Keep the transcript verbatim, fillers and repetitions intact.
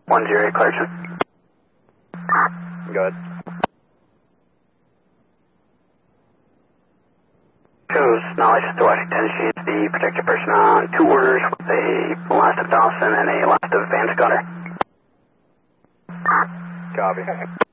one zero eight Clarkson. Go ahead. Shows knowledge to Washington. She's the protected person on two orders with a last of Dawson and a last of Van Scotter. Copy.